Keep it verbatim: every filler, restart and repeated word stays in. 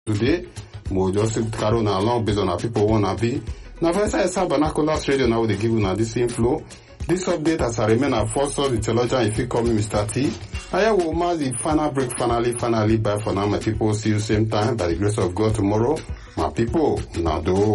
today. We'll just carry on along based on our people wanna be. Now, for instance, Banacolas Radio now they give you now this inflow. This update as I remain at first source the theologian if you call me Mister T. I will mark the final break finally, finally bye for now, my people. See you same time by the grace of God tomorrow. My people, now do